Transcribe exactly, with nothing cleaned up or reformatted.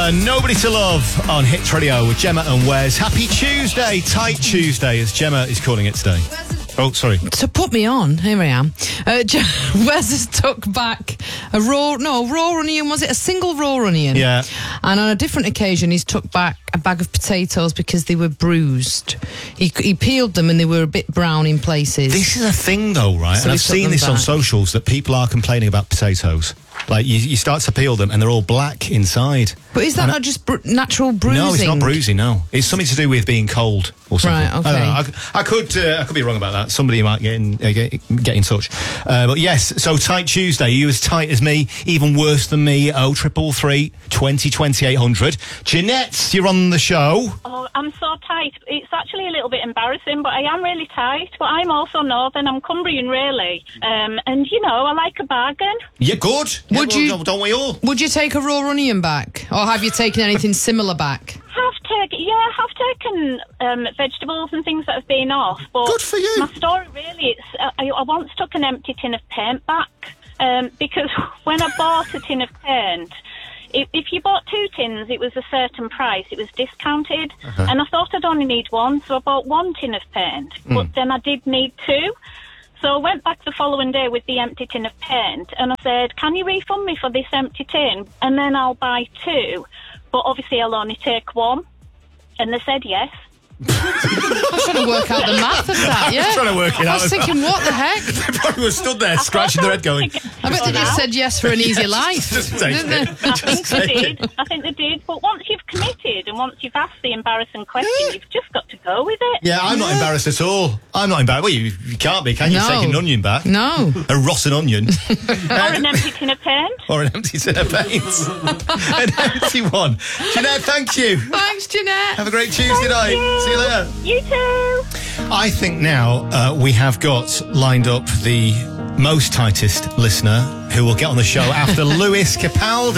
Uh, Nobody to Love on Hit Radio with Gemma and Wes. Happy Tuesday, Tight Tuesday, as Gemma is calling it today. Oh, sorry. To put me on, here I am. Uh, Wes has took back a raw, no, raw onion, was it? A single raw onion. Yeah. And on a different occasion, he's took back a bag of potatoes because they were bruised. He, he peeled them and they were a bit brown in places. This is a thing, though, right? So and he I've took seen them this on back. socials, that people are complaining about potatoes. Like, you, you start to peel them and they're all black inside. But is that And not just br- natural bruising? No, it's not bruising, no. It's something to do with being cold or something. Right, okay. I, don't know. I, I could uh, I could be wrong about that. Somebody might get in, uh, get, get in touch. Uh, but yes, so Tight Tuesday. You as tight as me, even worse than me. Oh, triple three, twenty, twenty, eight hundred. Jeanette, you're on the show. Oh, I'm so tight. It's actually a little bit embarrassing, but I am really tight. But I'm also Northern. I'm Cumbrian, really. Um, and, you know, I like a bargain. Yeah, good. Yeah, Would well, you- Don't, don't we all? Would you take a raw onion back? Or have you taken anything similar back? Have taken, yeah, have taken um, vegetables and things that have been off. But Good for you. My story really, it's uh, I, I once took an empty tin of paint back um, because when I bought a tin of paint, if, if you bought two tins, it was a certain price. It was discounted, Uh-huh. and I thought I'd only need one, so I bought one tin of paint. Mm. But then I did need two. So I went back the following day with the empty tin of paint and I said, can you refund me for this empty tin? And then I'll buy two. But obviously I'll only take one. And they said yes. I was trying to work out the math of that, yeah. I was trying to work it I out. was thinking, what the heck? They probably were stood there scratching their head going, I bet they just said yes for an easy life. just take didn't it. they? I think Just they take did. it. I think they did. But once you've committed and once you've asked the embarrassing question, you've just got to go with it. Yeah, I'm not embarrassed at all. I'm not embarrassed. Well, you, you can't be, can you? No. Taking an onion back. No. A rotten onion. Or an empty tin of paint. Or an empty tin of paint. An empty one. Jeanette, thank you. Thanks, Jeanette. Have a great Tuesday night. you. See you later. You too. I think now uh, we have got lined up the most tightest listener who will get on the show after Lewis Capaldi.